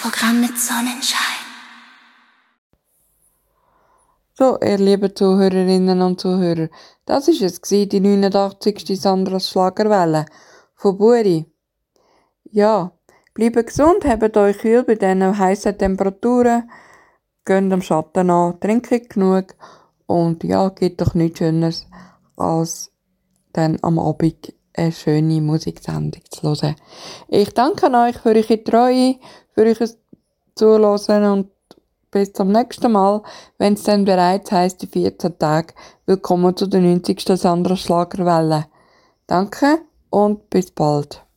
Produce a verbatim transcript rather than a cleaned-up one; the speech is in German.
Programm mit Sonnenschein. So, ihr lieben Zuhörerinnen und Zuhörer, das war es, die neunundachtzigste Sandras Schlagerwelle von Buri. Ja, bleibt gesund, habt euch kühl bei diesen heissen Temperaturen, geht am Schatten an, trinkt genug und ja, gibt doch nichts Schönes, als dann am Abend eine schöne Musiksendung zu hören. Ich danke euch für eure Treue, für euer Zuhören und bis zum nächsten Mal, wenn es dann bereits heisst, die vierzehn Tage. Willkommen zu der neunzigsten Sandra Schlagerwelle. Danke und bis bald.